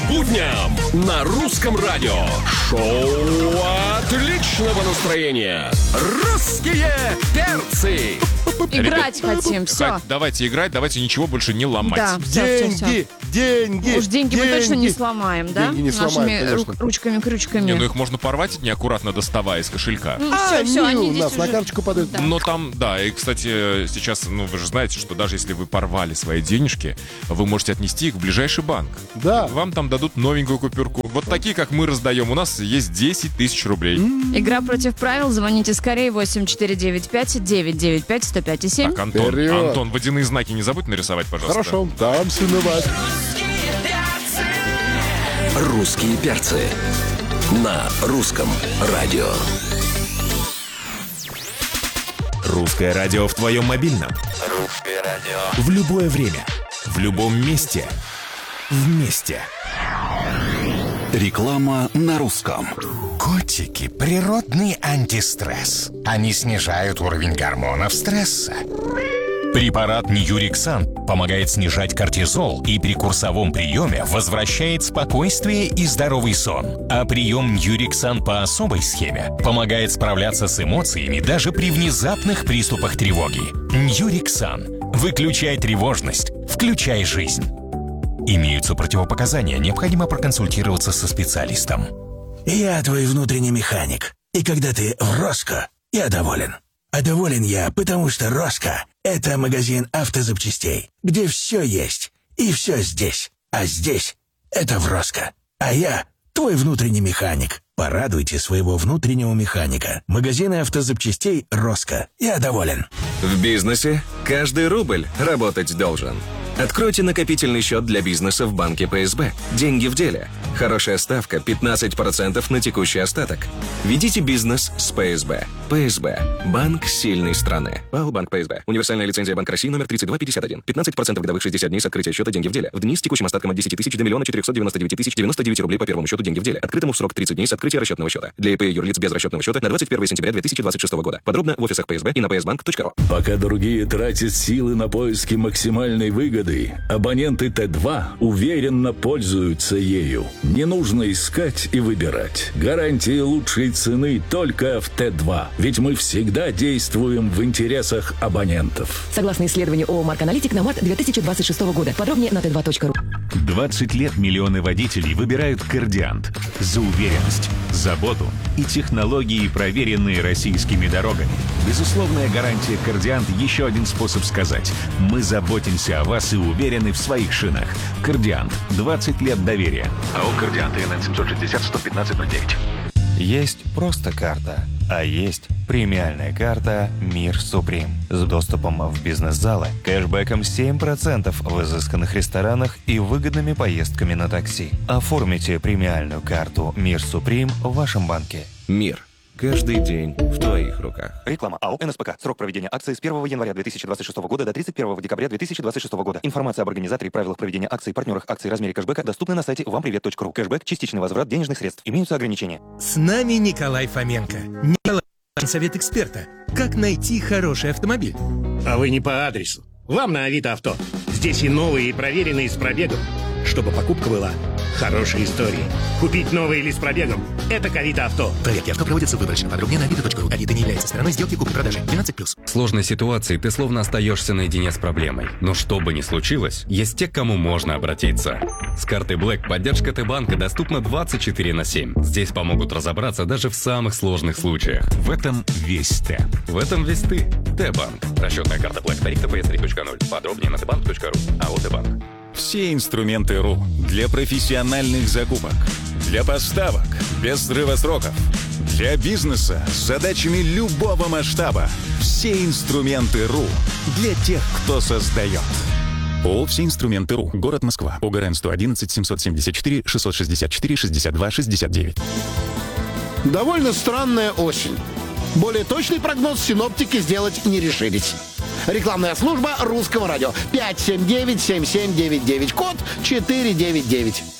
будням на Русском радио. Шоу отличного настроения. Русские перцы. Играть хотим, все. Давайте играть, давайте ничего больше не ломать. Да, все. Деньги. Уж деньги мы точно не сломаем, да? Деньги не сломаем, Нашими конечно. ручками-крючками. Не, ну их можно порвать, неаккуратно доставая из кошелька. Все, они у здесь нас на уже... карточку падают. Да. Но там, да, и, кстати, сейчас, вы же знаете, что даже если вы порвали свои денежки, вы можете отнести их в ближайший банк. Да. Вам там дадут новенькую купюрку. Вот такие, как мы раздаем. У нас есть 10 тысяч рублей. Игра против правил. Звоните скорее 8495-995-105,7. Так, Антон, Вперед. Антон, водяные знаки не забудь нарисовать, пожалуйста. Хорошо, дам синовать. Русские перцы на Русском радио. Русское радио в твоем мобильном. Русское радио. В любое время. В любом месте. Вместе. Реклама на русском. Котики – природный антистресс. Они снижают уровень гормонов стресса. Препарат Ньюриксан помогает снижать кортизол и при курсовом приеме возвращает спокойствие и здоровый сон. А прием Ньюриксан по особой схеме помогает справляться с эмоциями даже при внезапных приступах тревоги. Ньюриксан. Выключай тревожность. Включай жизнь. Имеются противопоказания. Необходимо проконсультироваться со специалистом. Я твой внутренний механик. И когда ты в Роско, я доволен. А доволен я, потому что Роско – это магазин автозапчастей, где все есть и все здесь. А здесь – это в Роско. А я твой внутренний механик. Порадуйте своего внутреннего механика. Магазины автозапчастей Роско. Я доволен. В бизнесе каждый рубль работать должен. Откройте накопительный счет для бизнеса в банке ПСБ. Деньги в деле. Хорошая ставка 15% на текущий остаток. Ведите бизнес с ПСБ. ПСБ. Банк сильной страны. ПАО Банк ПСБ. Универсальная лицензия Банк России номер 3251. 15% годовых 60 дней с открытия счета деньги в деле. В дни с текущим остатком от 10 тысяч до 1 499 099 рублей по первому счету деньги в деле. Открытому в срок 30 дней с открытия расчетного счета. Для ИП и юрлиц без расчетного счета на 21 сентября 2026 года. Подробно в офисах ПСБ и на psbank.ru. Пока другие тратят силы на поиски максимальной выгоды, абоненты Т2 уверенно пользуются ею. Не нужно искать и выбирать. Гарантия лучшей цены только в Т2. Ведь мы всегда действуем в интересах абонентов. Согласно исследованию ООО «Марк-Аналитик» на март 2026 года. Подробнее на t2.ru. 20 лет миллионы водителей выбирают «Кордиант» за уверенность, заботу и технологии, проверенные российскими дорогами. Безусловная гарантия «Кордиант» — еще один способ сказать: мы заботимся о вас и уверены в своих шинах. «Кордиант» — 20 лет доверия. АО «Кордиант» ИНН 760-115-09. Есть просто карта, а есть премиальная карта «Мир Суприм» с доступом в бизнес-залы, кэшбэком 7% в изысканных ресторанах и выгодными поездками на такси. Оформите премиальную карту «Мир Суприм» в вашем банке. Мир. Каждый день в твоих руках. Реклама АО «НСПК». Срок проведения акции с 1 января 2026 года до 31 декабря 2026 года. Информация об организаторе и правилах проведения акций, партнерах акций, размере кэшбэка доступна на сайте вампривет.ру. Кэшбэк – частичный возврат денежных средств. Имеются ограничения. С нами Николай Фоменко. Николай, совет эксперта. Как найти хороший автомобиль? А вы не по адресу. Вам на Авито Авто. Здесь и новые, и проверенные с пробегом. Чтобы покупка была хорошей историей. Купить новый или с пробегом – это к Авито Авто. Проверки авто проводятся выборочно. Подробнее на avito.ru. Авито не является стороной сделки купли-продажи. 12+. В сложной ситуации ты словно остаешься наедине с проблемой. Но что бы ни случилось, есть те, к кому можно обратиться. С картой Black поддержка Т-банка доступна 24/7. Здесь помогут разобраться даже в самых сложных случаях. В этом весь Т. В этом весь ты. Т-банк. Расчетная карта Black. Тариф ТПС 3.0. Подробнее на tbank.ru. АО Т-банк. Все инструменты РУ для профессиональных закупок, для поставок без срыва сроков, для бизнеса с задачами любого масштаба. Все инструменты РУ для тех, кто создает. ООО «Все инструменты РУ». Город Москва. ОГРН 111 774 664 62 69. Довольно странная осень. Более точный прогноз синоптики сделать не решились. Рекламная служба Русского радио. 579-7799. Код 499.